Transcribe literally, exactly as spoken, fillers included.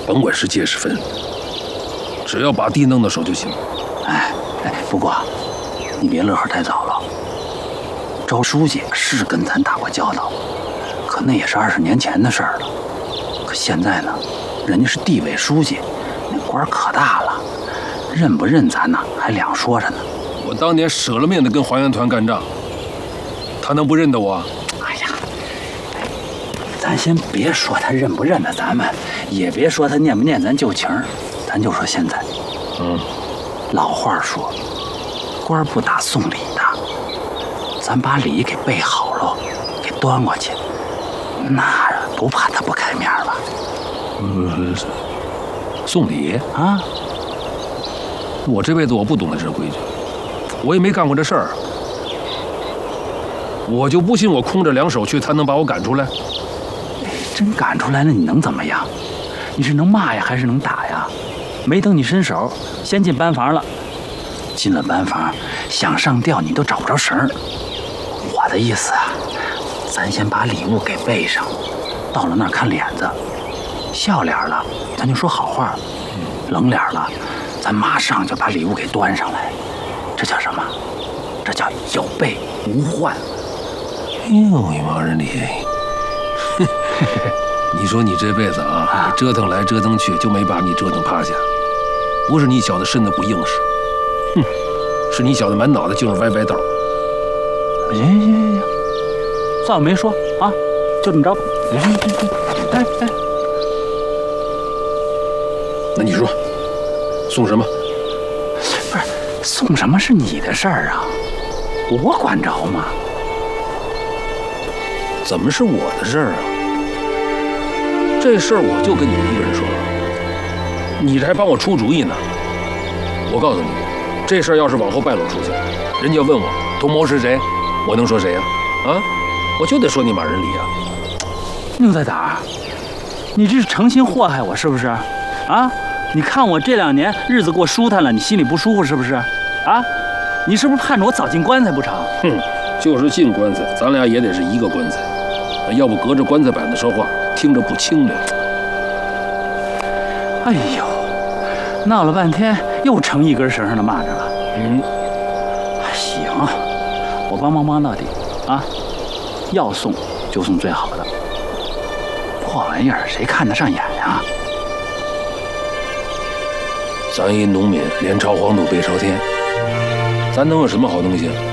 甭管是借是分，只要把地弄到手就行。 哎哎，不过你别乐呵太早了。周书记是跟咱打过交道，可那也是二十年前的事儿了。可现在呢，人家是地委书记，那官可大了，认不认咱呢还两说着呢。 我当年舍了命的跟还原团干仗，他能不认得我？ 哎呀，咱先别说他认不认得咱们，也别说他念不念咱旧情，咱就说现在， 嗯， 老话说，官不打送礼的，咱把礼给备好了，给端过去，那不怕他不开面吧？ 呃，送礼啊？ 我这辈子我不懂得这规矩，我也没干过这事儿，我就不信我空着两手去，他能把我赶出来？ 真赶出来了，你能怎么样？你是能骂呀，还是能打呀？没等你伸手，先进班房了。进了班房，想上吊你都找不着绳儿。我的意思啊，咱先把礼物给备上，到了那儿看脸子，笑脸了，咱就说好话；冷脸了，咱马上就把礼物给端上来。这叫什么？这叫有备无患。 哎呦，你妈人你！你说你这辈子啊，啊折腾来折腾去，就没把你折腾趴下。不是你小子身子不硬实，哼，是你小子满脑袋就是歪歪道。 行行行行，算我没说啊，就这么着吧。行行行行，哎哎， 那你说送什么？ 不是送什么是你的事儿啊，我管着吗？ 怎么是我的事儿啊？这事儿我就跟你一个人说，你这还帮我出主意呢。我告诉你，这事儿要是往后败露出去，人家要问我同谋是谁，我能说谁呀？啊，我就得说你马仁礼啊。 牛大胆，你这是诚心祸害我是不是？啊，你看我这两年日子过舒坦了，你心里不舒服是不是？啊，你是不是盼着我早进棺材不成？ 哼，就是进棺材，咱俩也得是一个棺材，要不隔着棺材板子说话，听着不清凉。 哎呦，闹了半天又成一根绳上的蚂蚱了。 嗯， 行，我帮忙帮到底啊！要送就送最好的，破玩意儿谁看得上眼呀？ 咱一农民，脸朝黄土背朝天，咱能有什么好东西？